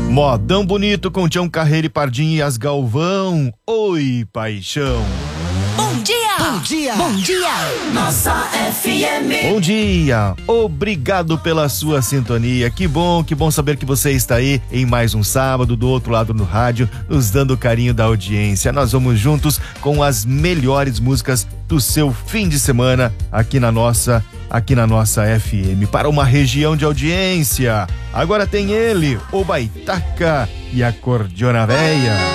Modão bonito com Tião Carreiro e Pardinho e as Galvão. Oi, paixão. Bom dia! Bom dia! Bom dia! Nossa FM! Bom dia! Obrigado pela sua sintonia. Que bom saber que você está aí em mais um sábado do outro lado no rádio, nos dando o carinho da audiência. Nós vamos juntos com as melhores músicas do seu fim de semana aqui na nossa FM, para uma região de audiência. Agora tem ele, o Baitaca e a Cordiona Véia.